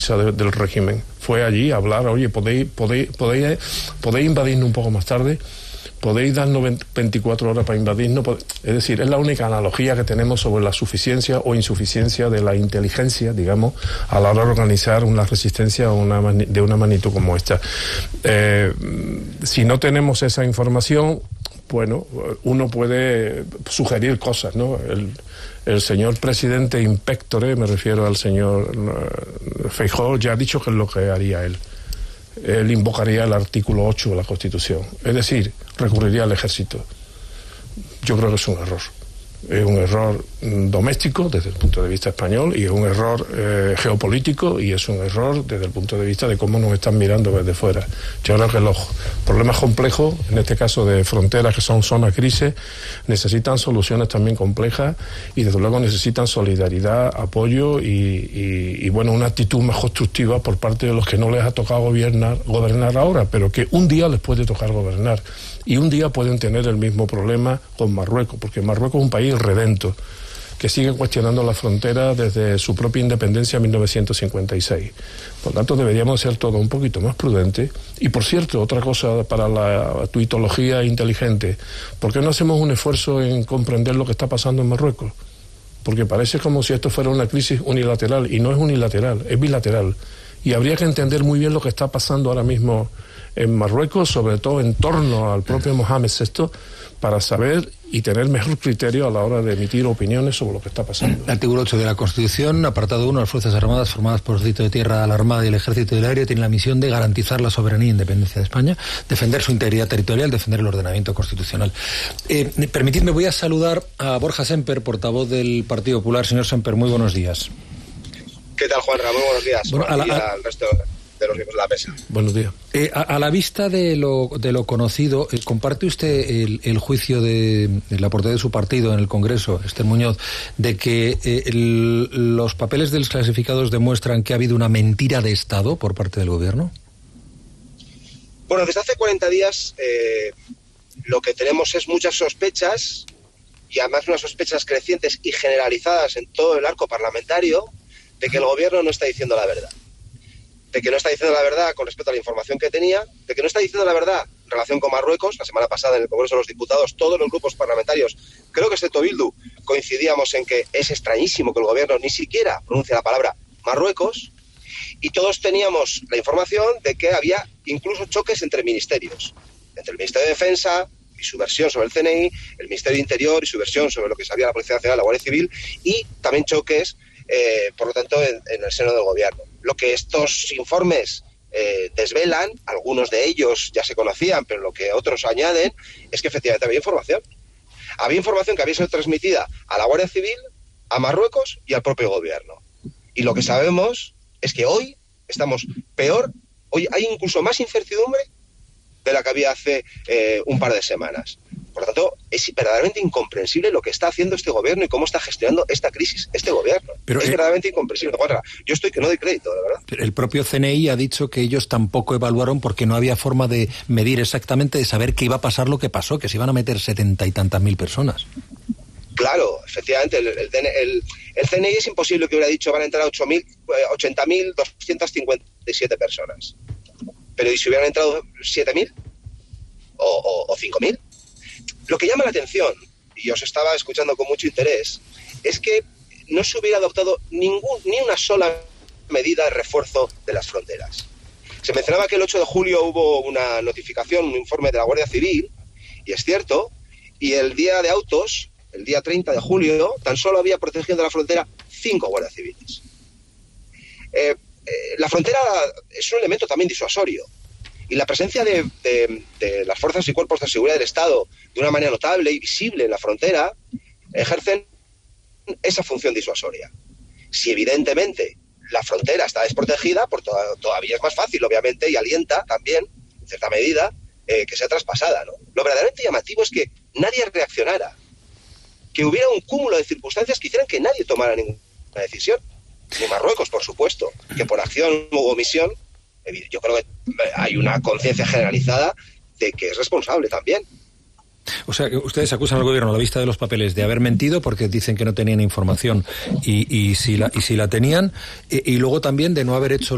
del régimen. Fue allí a hablar, oye, podéis invadirnos un poco más tarde, podéis darnos 24 horas para invadirnos. Es decir, es la única analogía que tenemos sobre la suficiencia o insuficiencia de la inteligencia, digamos, a la hora de organizar una resistencia de una magnitud como esta. Si no tenemos esa información, bueno, uno puede sugerir cosas, ¿no? El señor presidente Inpectore, me refiero al señor Feijóo, ya ha dicho que es lo que haría él. Él invocaría el artículo 8 de la Constitución, es decir, recurriría al ejército. Yo creo que es un error. Es un error doméstico desde el punto de vista español y es un error geopolítico y es un error desde el punto de vista de cómo nos están mirando desde fuera. Yo creo que los problemas complejos, en este caso de fronteras que son zonas grises, necesitan soluciones también complejas y desde luego necesitan solidaridad, apoyo y bueno, una actitud más constructiva por parte de los que no les ha tocado gobernar ahora, pero que un día les puede tocar gobernar. Y un día pueden tener el mismo problema con Marruecos, porque Marruecos es un país redento, que sigue cuestionando la frontera desde su propia independencia en 1956. Por lo tanto, deberíamos ser todos un poquito más prudentes. Y, por cierto, otra cosa para la tuitología inteligente, ¿por qué no hacemos un esfuerzo en comprender lo que está pasando en Marruecos? Porque parece como si esto fuera una crisis unilateral, y no es unilateral, es bilateral. Y habría que entender muy bien lo que está pasando ahora mismo en Marruecos, sobre todo en torno al propio Mohamed VI, para saber y tener mejor criterio a la hora de emitir opiniones sobre lo que está pasando. Artículo 8 de la Constitución, apartado 1, las Fuerzas Armadas formadas por el Ejército de Tierra, la Armada y el Ejército del Aire tienen la misión de garantizar la soberanía e independencia de España, defender su integridad territorial, defender el ordenamiento constitucional. Permitidme, voy a saludar a Borja Semper, portavoz del Partido Popular. Señor Semper, muy buenos días. ¿Qué tal, Juanra? Muy buenos días. Bueno, al resto de los miembros de la mesa. Buenos días. A la vista de lo conocido, ¿comparte usted el juicio de la portavoz de su partido en el Congreso, Esther Muñoz, de que los papeles desclasificados demuestran que ha habido una mentira de Estado por parte del Gobierno? Bueno, desde hace 40 días lo que tenemos es muchas sospechas, y además unas sospechas crecientes y generalizadas en todo el arco parlamentario, de que el Gobierno no está diciendo la verdad. De que no está diciendo la verdad con respecto a la información que tenía, de que no está diciendo la verdad en relación con Marruecos. La semana pasada en el Congreso de los Diputados, todos los grupos parlamentarios, creo que excepto Bildu, coincidíamos en que es extrañísimo que el Gobierno ni siquiera pronuncie la palabra Marruecos, y todos teníamos la información de que había incluso choques entre ministerios, entre el Ministerio de Defensa y su versión sobre el CNI, el Ministerio de Interior y su versión sobre lo que sabía la Policía Nacional, la Guardia Civil, y también choques, por lo tanto, en el seno del Gobierno. Lo que estos informes desvelan, algunos de ellos ya se conocían, pero lo que otros añaden, es que efectivamente había información. Había información que había sido transmitida a la Guardia Civil, a Marruecos y al propio Gobierno. Y lo que sabemos es que hoy estamos peor, hoy hay incluso más incertidumbre de la que había hace un par de semanas. Por lo tanto, es verdaderamente incomprensible lo que está haciendo este Gobierno y cómo está gestionando esta crisis este Gobierno. Pero es verdaderamente incomprensible. Yo estoy que no doy crédito, de verdad. Pero el propio CNI ha dicho que ellos tampoco evaluaron porque no había forma de medir exactamente, de saber qué iba a pasar lo que pasó, que se iban a meter 70 y tantas mil personas. Claro, efectivamente, el CNI es imposible que hubiera dicho van a entrar 80.257 personas. Pero ¿y si hubieran entrado 7.000? ¿O 5.000? Lo que llama la atención, y os estaba escuchando con mucho interés, es que no se hubiera adoptado ni una sola medida de refuerzo de las fronteras. Se mencionaba que el 8 de julio hubo una notificación, un informe de la Guardia Civil, y es cierto, y el día de autos, el día 30 de julio, tan solo había protegiendo la frontera 5 guardias civiles. La frontera es un elemento también disuasorio. Y la presencia de las fuerzas y cuerpos de seguridad del Estado de una manera notable y visible en la frontera ejercen esa función disuasoria. Si evidentemente la frontera está desprotegida, todavía es más fácil, obviamente, y alienta también, en cierta medida, que sea traspasada, ¿no? Lo verdaderamente llamativo es que nadie reaccionara, que hubiera un cúmulo de circunstancias que hicieran que nadie tomara ninguna decisión. Ni Marruecos, por supuesto, que por acción u omisión, yo creo que hay una conciencia generalizada de que es responsable también. O sea, que ustedes acusan al Gobierno a la vista de los papeles de haber mentido porque dicen que no tenían información y si la tenían, y luego también de no haber hecho